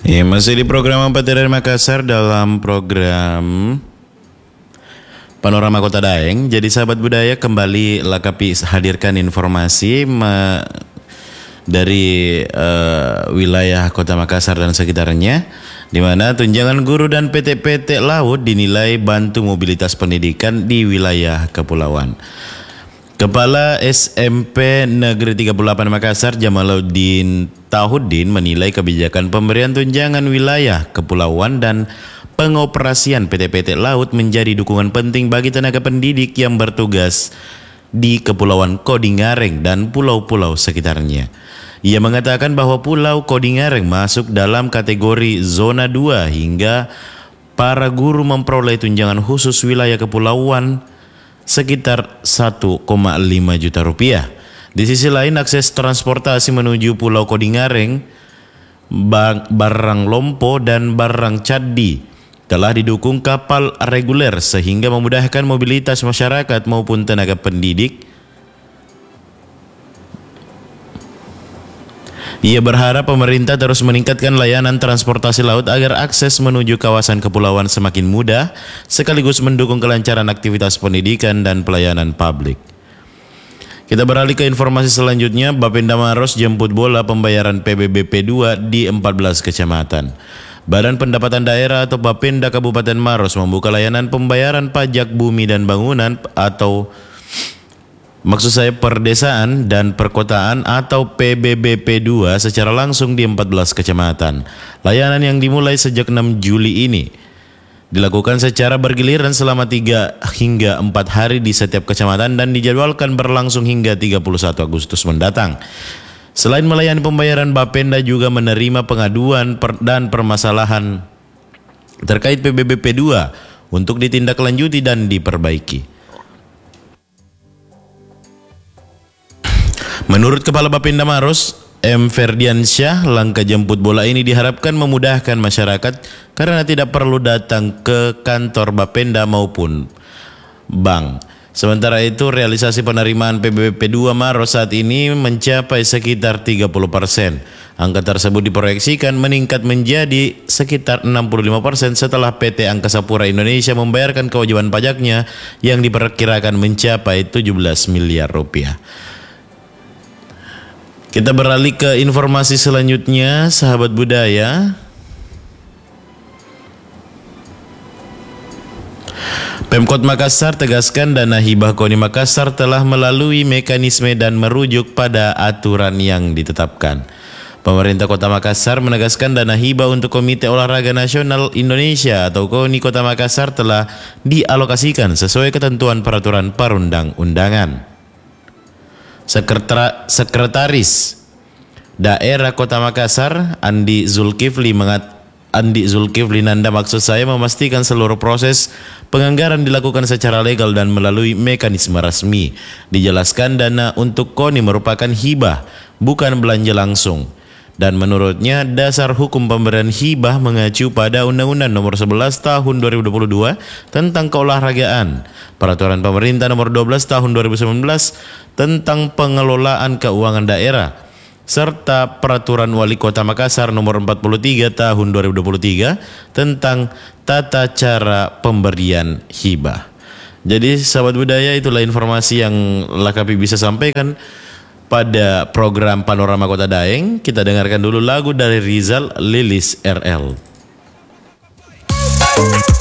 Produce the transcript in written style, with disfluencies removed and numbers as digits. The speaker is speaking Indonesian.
Ya, masih di program 4 dari Makassar dalam program Panorama Kota Daeng. Jadi sahabat budaya, kembali Lakapi hadirkan informasi dari wilayah Kota Makassar dan sekitarnya, di mana tunjangan guru dan PT-PT laut dinilai bantu mobilitas pendidikan di wilayah kepulauan. Kepala SMP Negeri 38 Makassar, Jamaluddin Tauhuddin, menilai kebijakan pemberian tunjangan wilayah kepulauan dan pengoperasian PT-PT laut menjadi dukungan penting bagi tenaga pendidik yang bertugas di Kepulauan Kodingareng dan pulau-pulau sekitarnya. Ia mengatakan bahwa Pulau Kodingareng masuk dalam kategori zona 2 hingga para guru memperoleh tunjangan khusus wilayah kepulauan sekitar 1,5 juta rupiah. Di sisi lain, akses transportasi menuju Pulau Kodingareng, Barang Lompo dan Barang Cadi telah didukung kapal reguler sehingga memudahkan mobilitas masyarakat maupun tenaga pendidik. Ia berharap pemerintah terus meningkatkan layanan transportasi laut agar akses menuju kawasan kepulauan semakin mudah, sekaligus mendukung kelancaran aktivitas pendidikan dan pelayanan publik. Kita beralih ke informasi selanjutnya. Bapenda Maros jemput bola pembayaran PBBP 2 di 14 kecamatan. Badan Pendapatan Daerah atau Bapenda Kabupaten Maros membuka layanan pembayaran pajak bumi dan bangunan atau maksud saya perdesaan dan perkotaan atau PBBP 2 secara langsung di 14 kecamatan. Layanan yang dimulai sejak 6 Juli ini dilakukan secara bergiliran selama 3 hingga 4 hari di setiap kecamatan dan dijadwalkan berlangsung hingga 31 Agustus mendatang. Selain melayani pembayaran, Bapenda juga menerima pengaduan dan permasalahan terkait PBBP 2 untuk ditindaklanjuti dan diperbaiki. Menurut Kepala Bapenda Maros, M. Ferdiansyah, langkah jemput bola ini diharapkan memudahkan masyarakat karena tidak perlu datang ke kantor Bapenda maupun bank. Sementara itu, realisasi penerimaan PBBP 2 Maros saat ini mencapai sekitar 30%. Angka tersebut diproyeksikan meningkat menjadi sekitar 65% setelah PT Angkasa Pura Indonesia membayarkan kewajiban pajaknya yang diperkirakan mencapai 17 miliar rupiah. Kita beralih ke informasi selanjutnya, sahabat budaya. Pemkot Makassar tegaskan dana hibah KONI Makassar telah melalui mekanisme dan merujuk pada aturan yang ditetapkan. Pemerintah Kota Makassar menegaskan dana hibah untuk Komite Olahraga Nasional Indonesia atau KONI Kota Makassar telah dialokasikan sesuai ketentuan peraturan perundang-undangan. Sekretaris Daerah Kota Makassar Andi Zulkifli Nanda memastikan seluruh proses penganggaran dilakukan secara legal dan melalui mekanisme resmi. Dijelaskan dana untuk KONI merupakan hibah, bukan belanja langsung. Dan menurutnya dasar hukum pemberian hibah mengacu pada Undang-Undang Nomor 11 Tahun 2022 tentang keolahragaan, Peraturan Pemerintah Nomor 12 Tahun 2019 tentang pengelolaan keuangan daerah, serta Peraturan Wali Kota Makassar Nomor 43 Tahun 2023 tentang tata cara pemberian hibah. Jadi sahabat budaya, itulah informasi yang Lakapi bisa sampaikan pada program Panorama Kota Daeng. Kita dengarkan dulu lagu dari Rizal, Lilis RL.